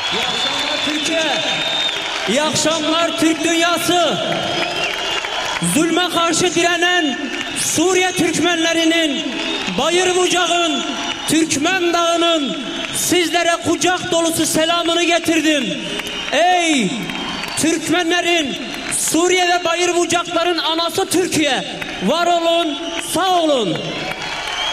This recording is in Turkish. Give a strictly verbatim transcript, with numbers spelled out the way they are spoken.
İyi akşamlar Türkiye. İyi akşamlar Türk dünyası. Zulme karşı direnen Suriye Türkmenlerinin, Bayır Bucak'ın, Türkmen Dağı'nın sizlere kucak dolusu selamını getirdim. Ey Türkmenlerin, Suriye ve Bayır Bucakların anası Türkiye, var olun, sağ olun.